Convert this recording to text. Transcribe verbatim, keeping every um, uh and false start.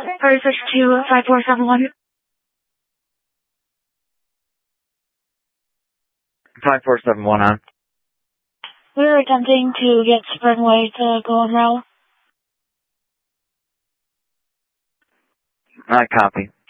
Or switch to five four seven one. five four seven one on. We were attempting to get Springway to go on rail. I copy.